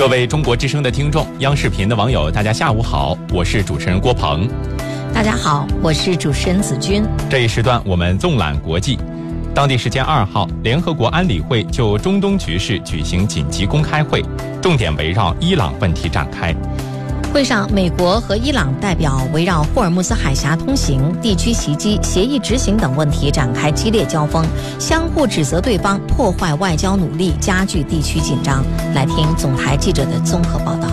各位中国之声的听众，央视频的网友，大家下午好，我是主持人郭鹏。 大家好，我是主持人子君。 这一时段我们纵览国际。当地时间2号，联合国安理会就中东局势举行紧急公开会，重点围绕伊朗问题展开。 会上，美国和伊朗代表围绕霍尔木兹海峡通行、地区袭击、协议执行等问题展开激烈交锋，相互指责对方破坏外交努力，加剧地区紧张。来听总台记者的综合报道。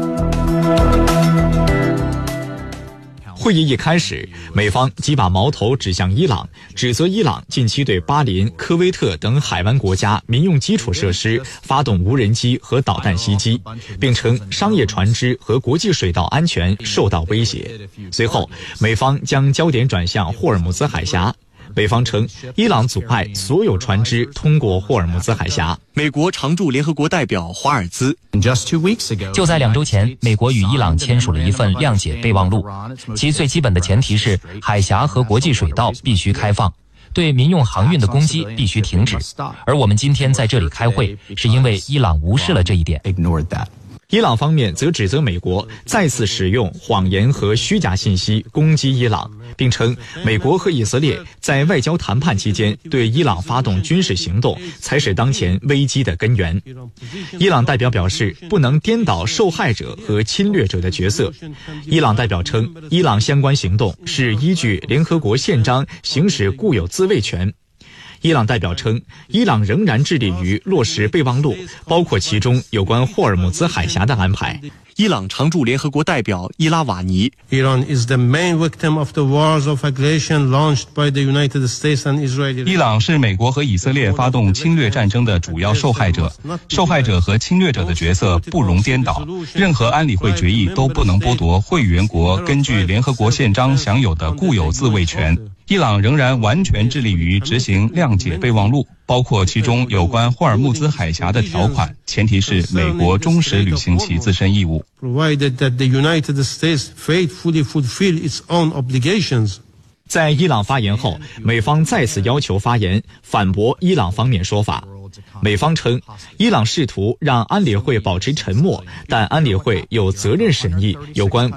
会议一开始，美方即把矛头指向伊朗，指责伊朗近期对巴林、科威特等海湾国家民用基础设施发动无人机和导弹袭击，并称商业船只和国际水道安全受到威胁。随后，美方将焦点转向霍尔木兹海峡。美方称，伊朗阻碍所有船只通过霍尔木兹海峡。 美国常驻联合国代表华尔兹就在2周前，美国与伊朗签署了一份谅解备忘录，其最基本的前提是海峡和国际水道必须开放，对民用航运的攻击必须停止。而我们今天在这里开会，是因为伊朗无视了这一点。 伊朗方面则指责美国再次使用谎言和虚假信息攻击伊朗，并称美国和以色列在外交谈判期间对伊朗发动军事行动才是当前危机的根源。伊朗代表表示，不能颠倒受害者和侵略者的角色。伊朗代表称，伊朗相关行动是依据联合国宪章行使固有自卫权。伊朗代表称，伊朗仍然致力于落实备忘录，包括其中有关霍尔木兹海峡的安排。 伊朗常驻联合国代表伊拉瓦尼 Iran is the main victim of the wars of aggression launched by the United States and Israel. 伊朗是美国和以色列发动侵略战争的主要受害者，受害者和侵略者的角色不容颠倒，任何安理会决议都不能剥夺会员国根据联合国宪章享有的固有自卫权。伊朗仍然完全致力于执行谅解备忘录，包括其中有关霍尔木兹海峡的条款，前提是美国忠实履行其自身义务。 Provided that the United States faithfully fulfill its own obligations. 在伊朗发言后，美方再次要求发言，反驳伊朗方面说法。美方称，伊朗试图让安理会保持沉默，但安理会有责任审议有关